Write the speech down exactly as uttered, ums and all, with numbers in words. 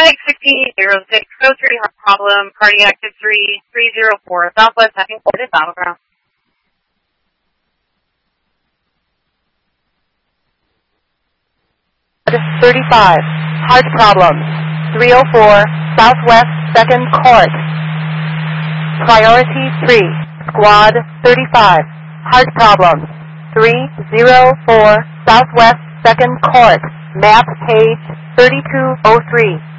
Take sixty-eight zero six, code three, heart problem, cardiac six three three zero four, Southwest second quarter, Battleground. thirty-five, heart problem, three oh four, Southwest second court. Priority three, squad thirty-five, heart problem, three oh four, Southwest second court, map page thirty-two oh three.